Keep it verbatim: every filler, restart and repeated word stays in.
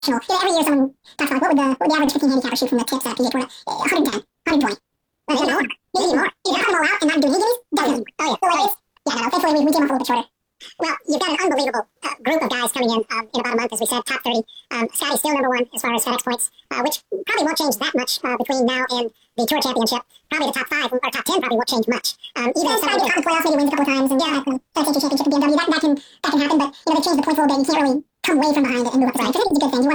You know, every year someone talks about what would the, what would the average fifteen handicapper shoot from the tips at P G A Tour? Uh, one hundred ten, one hundred twenty. Well, maybe more. Maybe even more. Either cut them all out and not do any gimmies, definitely. Oh, yeah. So, like, it's, yeah, no, no, thankfully we, we came off a little bit shorter. Well, you've got an unbelievable uh, group of guys coming in um, in about a month, as we said, top thirty. Um, Scotty's still number one as far as FedEx points, uh, which probably won't change that much uh, between now and the Tour Championship. Probably the top five or top ten probably won't change much. Um, even if Scotty gets the playoffs, maybe wins a couple of times, and yeah, uh, does take your championship with B M W, that, that can that can happen. But you know, they change the points a little bit. You can't really come away from behind it and move up the side. I think it's a good thing. You